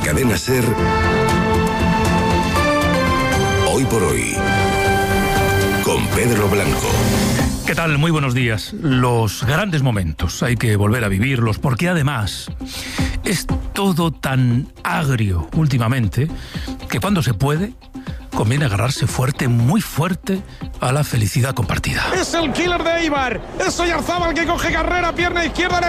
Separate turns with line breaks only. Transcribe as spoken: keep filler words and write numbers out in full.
Cadena SER, Hoy por Hoy, con Pedro Blanco.
¿Qué tal? Muy buenos días. Los grandes momentos hay que volver a vivirlos, porque además es todo tan agrio últimamente que cuando se puede conviene agarrarse fuerte, muy fuerte, a la felicidad compartida.
Es el killer de Eibar, es Oyarzábal que coge carrera, pierna izquierda.